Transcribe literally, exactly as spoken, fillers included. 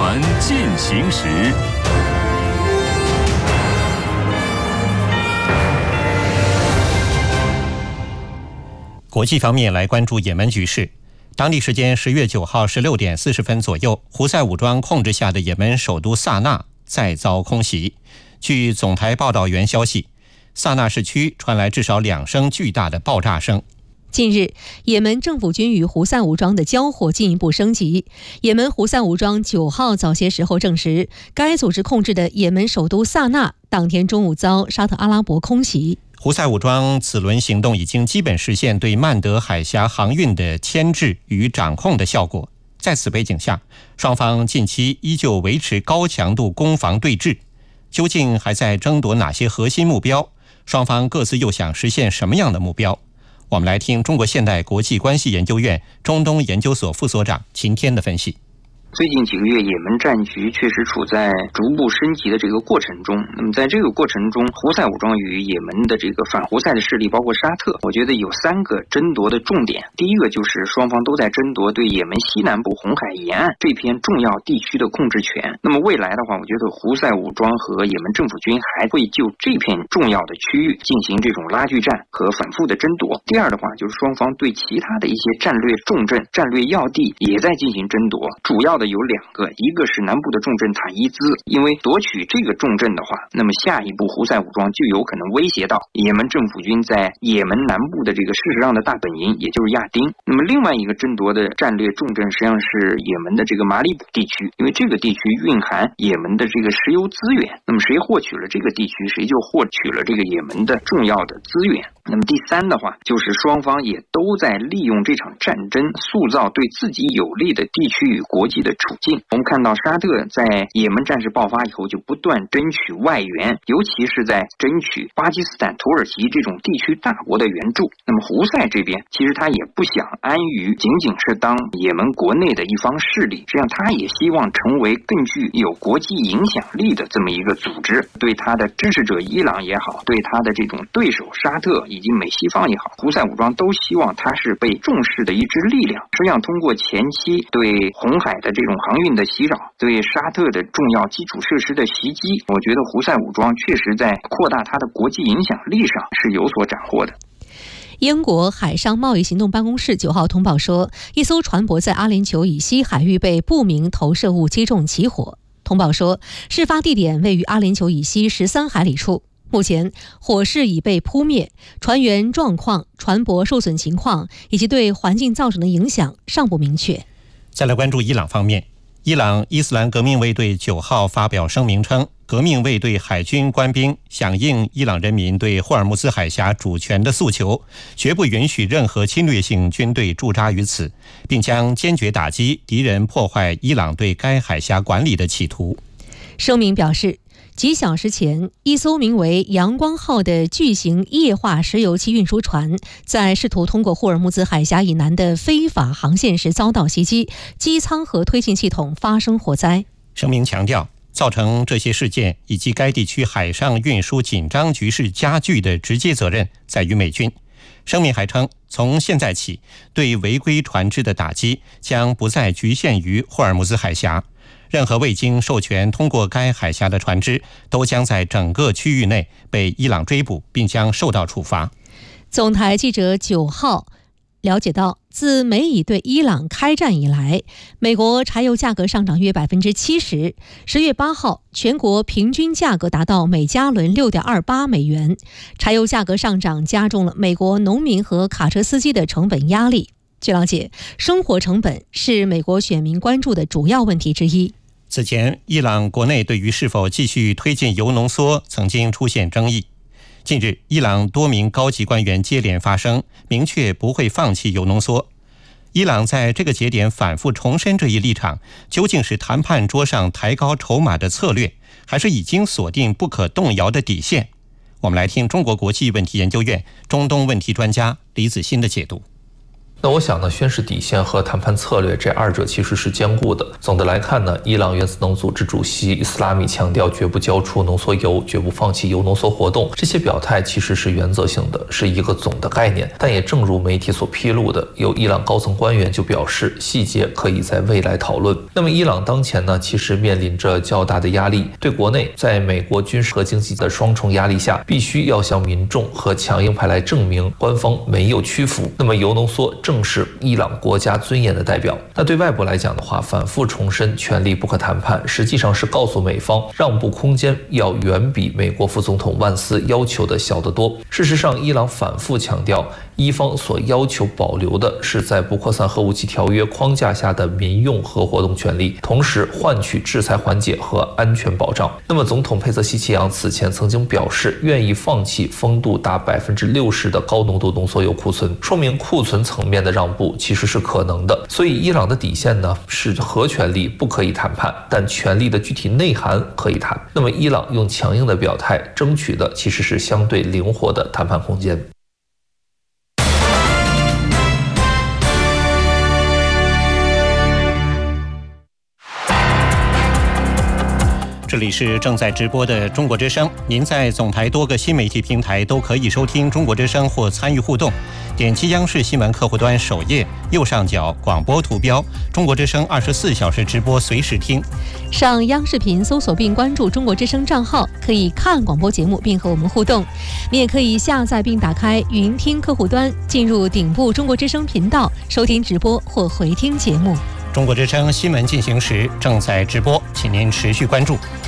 团进行时。国际方面来关注也门局势。当地时间十月九号十六点四十分左右，胡塞武装控制下的也门首都萨那再遭空袭。据总台报道员消息，萨那市区传来至少两声巨大的爆炸声。 近日，也门政府军与胡塞武装的交火进一步升级。也门胡塞武装九号早些时候证实，该组织控制的也门首都萨那当天中午遭沙特阿拉伯空袭。 胡塞武装此轮行动已经基本实现对曼德海峡航运的牵制与掌控的效果。在此背景下，双方近期依旧维持高强度攻防对峙。究竟还在争夺哪些核心目标？双方各自又想实现什么样的目标？我们来听中国现代国际关系研究院中东研究所副所长秦天的分析。 最近几个月，也门战局确实处在逐步升级的这个过程中。那么在这个过程中，胡塞武装与也门的这个反胡塞的势力，包括沙特，我觉得有三个争夺的重点。第一个就是双方都在争夺对也门西南部红海沿岸这片重要地区的控制权。那么未来的话，我觉得胡塞武装和也门政府军还会就这片重要的区域进行这种拉锯战和反复的争夺。第二的话，就是双方对其他的一些战略重镇、战略要地也在进行争夺，主要的有两个，一个是南部的重镇塔伊兹，因为夺取这个重镇的话，那么下一步胡塞武装就有可能威胁到也门政府军在也门南部的这个事实上的大本营，也就是亚丁。那么另外一个争夺的战略重镇实际上是也门的这个马里卜地区，因为这个地区蕴含也门的这个石油资源，那么谁获取了这个地区，谁就获取了这个也门的重要的资源。那么第三的话，就是双方也都在利用这场战争塑造对自己有利的地区与国际的处境。我们看到沙特在也门战事爆发以后就不断争取外援，尤其是在争取巴基斯坦、土耳其这种地区大国的援助。那么胡塞这边其实他也不想安于仅仅是当也门国内的一方势力，实际上他也希望成为更具有国际影响力的这么一个组织。对他的支持者伊朗也好，对他的这种对手沙特以及美西方也好，胡塞武装都希望它是被重视的一支力量。实际上通过前期对红海的这种航运的袭扰，对沙特的重要基础设施的袭击，我觉得胡塞武装确实在扩大它的国际影响力上是有所斩获的。 英国海上贸易行动办公室九号通报说，一艘船舶在阿联酋以西海域被不明投射物击中起火。通报说，事发地点位于阿联酋以西十三海里处。目前火势已被扑灭，船员状况、船舶受损情况以及对环境造成的影响尚不明确。 再来关注伊朗方面，伊朗伊斯兰革命卫队九号发表声明称，革命卫队海军官兵响应伊朗人民对霍尔木兹海峡主权的诉求，绝不允许任何侵略性军队驻扎于此，并将坚决打击敌人破坏伊朗对该海峡管理的企图。 声明表示，几小时前，一艘名为阳光号的巨型液化石油气运输船在试图通过霍尔木兹海峡以南的非法航线时遭到袭击，机舱和推进系统发生火灾。 声明强调，造成这些事件以及该地区海上运输紧张局势加剧的直接责任在于美军。声明还称，从现在起，对违规船只的打击将不再局限于霍尔木兹海峡。任何未经授权通过该海峡的船只都将在整个区域内被伊朗追捕，并将受到处罚。 总台记者九号了解到，自美以对伊朗开战以来，美国柴油价格上涨约百分之七十。十月八号，全国平均价格达到每加仑六点二八美元。柴油价格上涨加重了美国农民和卡车司机的成本压力。据了解，生活成本是美国选民关注的主要问题之一。 此前，伊朗国内对于是否继续推进铀浓缩曾经出现争议。近日，伊朗多名高级官员接连发声，明确不会放弃铀浓缩。伊朗在这个节点反复重申这一立场，究竟是谈判桌上抬高筹码的策略，还是已经锁定不可动摇的底线？我们来听中国国际问题研究院中东问题专家李子欣的解读。 那我想呢，宣示底线和谈判策略这二者其实是兼顾的。总的来看呢，伊朗原子能组织主席伊斯拉米强调绝不交出浓缩铀，绝不放弃铀浓缩活动，这些表态其实是原则性的，是一个总的概念。但也正如媒体所披露的，有伊朗高层官员就表示，细节可以在未来讨论。那么伊朗当前呢，其实面临着较大的压力，对国内在美国军事和经济的双重压力下，必须要向民众和强硬派来证明官方没有屈服。那么铀浓缩正是伊朗国家尊严的代表。那对外部来讲的话，反复重申权力不可谈判，实际上是告诉美方让步空间要远比美国副总统万斯要求的小得多。事实上，伊朗反复强调，伊方所要求保留的是在不扩散核武器条约框架下的民用核活动权利，同时换取制裁缓解和安全保障。那么总统佩泽西奇扬此前曾经表示愿意放弃风度达百分之六十的高浓度浓缩铀库存，说明库存层面的让步其实是可能的。所以伊朗的底线呢是核权利不可以谈判，但权力的具体内涵可以谈。那么伊朗用强硬的表态争取的其实是相对灵活的谈判空间。 这里是正在直播的中国之声，您在总台多个新媒体平台都可以收听中国之声或参与互动。点击央视新闻客户端首页右上角广播图标，中国之声二十四小时直播随时听。 上央视频搜索并关注中国之声账号，可以看广播节目并和我们互动。你也可以下载并打开云听客户端，进入顶部中国之声频道，收听直播或回听节目。 中国之声新闻进行时正在直播，请您持续关注。